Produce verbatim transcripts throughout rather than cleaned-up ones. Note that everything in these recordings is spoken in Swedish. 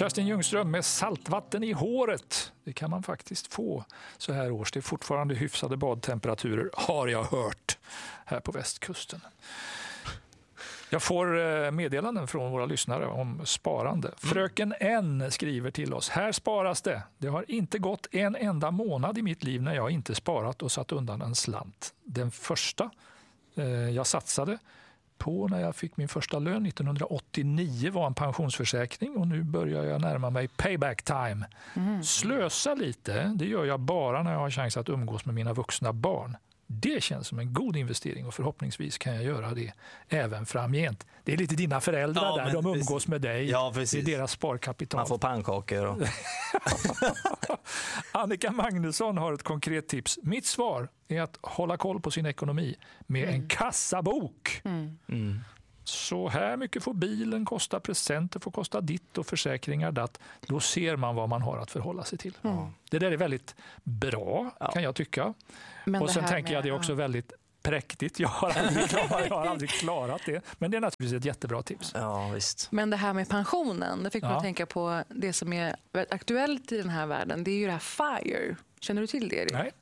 Kerstin Ljungström med saltvatten i håret. Det kan man faktiskt få så här års. Det är fortfarande hyfsade badtemperaturer, har jag hört, här på västkusten. Jag får meddelanden från våra lyssnare om sparande. Fröken N skriver till oss. Här sparas det. Det har inte gått en enda månad i mitt liv när jag inte sparat och satt undan en slant. Den första eh, jag satsade på när jag fick min första lön nittonhundraåttionio var en pensionsförsäkring och nu börjar jag närma mig payback time. Mm. Slösa lite, det gör jag bara när jag har chans att umgås med mina vuxna barn. Det känns som en god investering och förhoppningsvis kan jag göra det även framgent. Det är lite dina föräldrar ja, där, de umgås precis. Med dig. Ja, det är deras sparkapital. Man får pannkakor. Och... Annika Magnusson har ett konkret tips. Mitt svar är att hålla koll på sin ekonomi med mm. en kassabok. Mm. Mm. Så här mycket får bilen kosta, presenter får kosta ditt och försäkringar datt. Då ser man vad man har att förhålla sig till. Mm. Det där är väldigt bra ja. Kan jag tycka. Men och sen tänker med, jag det är också ja. Väldigt präktigt. Jag har, aldrig klarat, jag har aldrig klarat det. Men det är naturligtvis ett jättebra tips. Ja, visst. Men det här med pensionen, det fick man ja. Tänka på det som är aktuellt i den här världen. Det är ju det här FIRE. Känner du till det, Erik? Nej.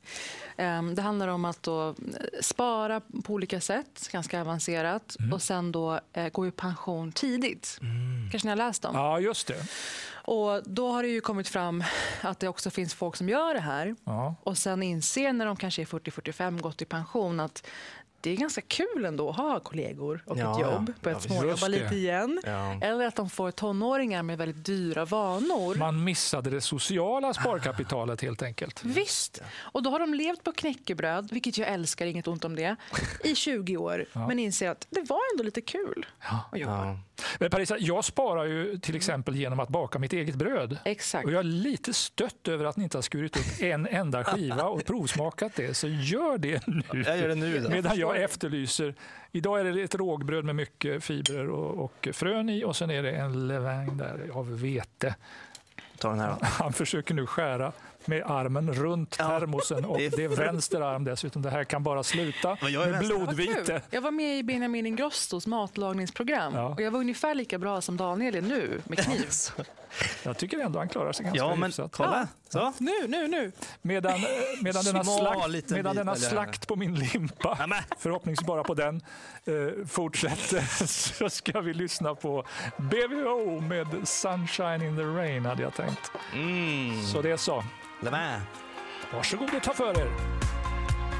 Det handlar om att då spara på olika sätt, ganska avancerat. Mm. Och sen då gå i pension tidigt. Mm. Kanske ni har läst om? Ja, just det. Och då har det ju kommit fram att det också finns folk som gör det här. Ja. Och sen inser när de kanske är fyrtio till fyrtiofem gått i pension att det är ganska kul ändå att ha kollegor och ja, ett jobb. Börja ja, småjobba lite igen. Ja. Eller att de får tonåringar med väldigt dyra vanor. Man missade det sociala sparkapitalet helt enkelt. Visst. Och då har de levt på knäckebröd, vilket jag älskar, inget ont om det, i tjugo år. Ja. Men inser att det var ändå lite kul ja. Att jobba. Ja. Men Parisa, jag sparar ju till exempel genom att baka mitt eget bröd. Exakt. Och jag är lite stött över att ni inte har skurit upp en enda skiva och provsmakat det. Så gör det nu. Jag gör det nu då. Medan jag efterlyser. Idag är det ett rågbröd med mycket fibrer och, och frön i. Och sen är det en levain där av vete. Ta den här då. Han försöker nu skära med armen runt termosen och det är vänster arm dessutom. Det här kan bara sluta med blodvite. Jag var med i Benjamin Ingrossos matlagningsprogram ja. Och jag var ungefär lika bra som Daniel är nu med kniv. Jag tycker ändå han klarar sig ganska ja, men hyfsat. Kolla. Så. Ja. Nu, nu, nu. Medan, medan denna slakt, medan denna slakt på min limpa, ja, förhoppningsvis bara på den, eh, fortsätter så ska vi lyssna på B V O med Sunshine in the Rain hade jag tänkt. Mm. Så det är så. Varsågod och ta för er.